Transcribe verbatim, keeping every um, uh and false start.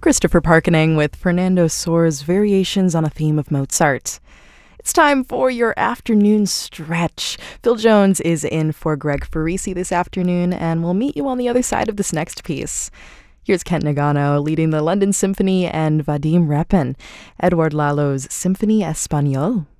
Christopher Parkening with Fernando Soares' Variations on a Theme of Mozart. It's time for your afternoon stretch. Phil Jones is in for Greg Farisi this afternoon, and we'll meet you on the other side of this next piece. Here's Kent Nagano leading the London Symphony and Vadim Repin, Edouard Lalo's Symphonie Espagnole.